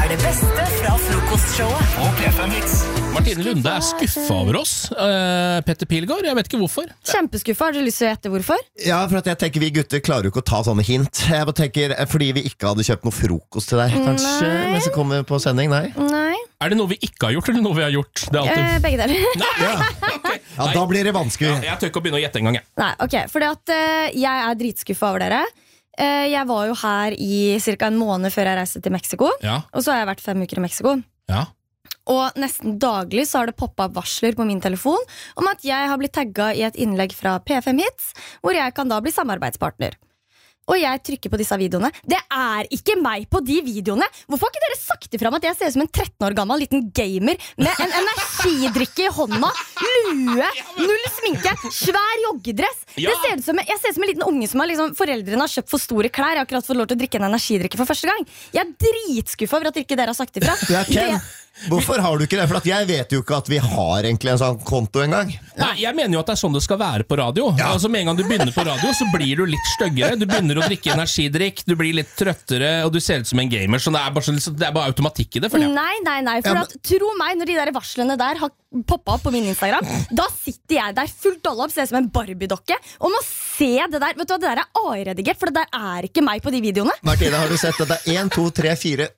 det beste fra frokostshowet Og P5 Hits. Martine Lunde skuffet over oss. Petter Pilgaard, jeg vet ikke hvorfor. Kjempeskuffa, har du lyst til å gjette hvorfor? Ja, for at jeg tenker vi gutter klarer jo ikke å ta sånne hint. Jeg bare tenker, fordi vi ikke hadde kjøpt noe frokost til deg, kanskje, mens vi kommer på sending, nei? Nei. Er det noe vi ikke har gjort, eller noe vi har gjort? Det er alltid... Begge deler. Okay. Ja, da blir det vanskelig. Ja, jeg tør ikke å begynne å gjette en gang. Nei, ok, fordi at jeg er dritskuffa over dere. Jeg var jo her i cirka en måned før jeg reiste til Mexico. Ja. Og så har jeg vært 5 uker i Mexico. Ja. Og nesten daglig så har det poppet varsler på min telefon om at jeg har blitt tagget i et innlegg fra P5 Hits, hvor jeg kan da bli samarbeidspartner. Og jeg trykker på disse videoene. Det er ikke meg på de videoene! Hvorfor har ikke dere sagt ifra om at jeg ser ut som en 13 år gammel liten gamer med en energidrikke i hånda, lue, null sminke, svær joggedress? Ja. Jeg ser ut som en liten unge som har foreldrene har kjøpt for store klær. Jeg har akkurat fått lov til å drikke en energidrikke for første gang. Jeg er dritskuffa over at ikke dere har sagt ifra. Ja, Ken, hvorfor har du ikke det? For at jeg vet jo ikke at vi har egentlig en sånn konto en gang. Nei, jeg mener jo at det er sånn det skal være på radio. Altså Med en gang du begynner på radio, så blir du litt støggere. Du begynner å drikke energidrikk, du blir litt trøttere, og du ser ut som en gamer. Så det er bare automatikk i det, føler jeg. Nei, for at, tro meg, når de der varslene der har poppet opp på min Instagram, da sitter jeg der fullt dolla opp, ser ut som en Barbie-dokke, og må se det der. Vet du hva, det der er AI-redigert, for det der er ikke meg på de videoene. Martine, har du sett at det er 1, 2, 3, 4,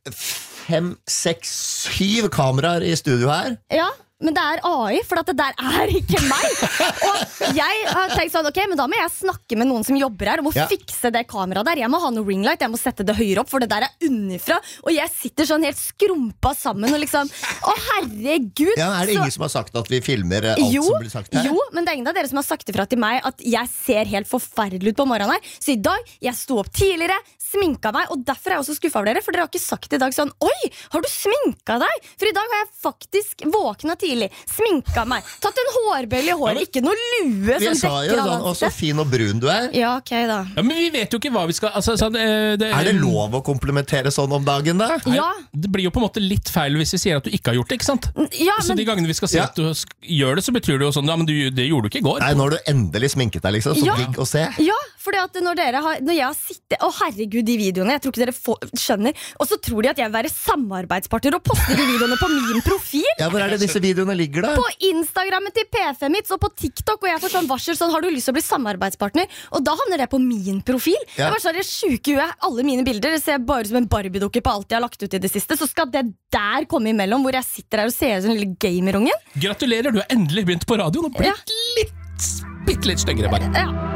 5, 6, 7 kameraer i studio her? Ja, men det er AI, for at det der er ikke meg. Og jeg har tenkt sånn, ok, men da må jeg snakke med noen som jobber her og må fikse det kameraet der. Jeg må ha noe ringlight, jeg må sette det høyere opp, for det der er underfra. Og jeg sitter sånn helt skrumpa sammen og liksom, å herregud. Ja, er det ingen som har sagt at vi filmer alt som blir sagt her? Jo, men det er ingen av dere som har sagt ifra til meg at jeg ser helt forferdelig ut på morgenen her. Så i dag, jeg sto opp tidligere, sminka meg, og derfor er jeg også skuffet over dere, for dere har ikke sagt i dag sånn, oi, har du sminka deg? For i dag har jeg faktisk våknet tidlig, sminka meg, tatt en hårbøyle i håret, ikke noe lue som Jeg sa jo dekker sånn, av og så fin og brun du er. Ja, ok da. Ja, men vi vet jo ikke hva vi skal Er det lov å komplimentere sånn om dagen da? Ja. Det blir jo på en måte litt feil hvis vi sier at du ikke har gjort det, ikke sant? Ja, Så de gangene vi skal si at du gjør det, så betyr det jo sånn, ja, men det gjorde du ikke i går. Nei, når du endelig sminket deg liksom, så digg å se. Ja, fordi at når jeg har sittet, å herregud, de videoene, jeg tror ikke dere skjønner, og så tror de at jeg vil være samarbeidspartner og poste de videoene på min profil. Ja, hvor er det disse videoene ligger da? På Instagrammet til P5 Hits og på TikTok, og jeg får sånn varsel sånn, har du lyst til å bli samarbeidspartner? Og da havner det på min profil. Jeg var sånn, det er sjuke ue, alle mine bilder, det ser bare som en Barbie-dukke på alt jeg har lagt ut i det siste, så skal det der komme imellom, hvor jeg sitter her og ser ut som en lille gamerungen. Gratulerer, du har endelig begynt på radioen og blitt bitte litt styggere bare. Ja.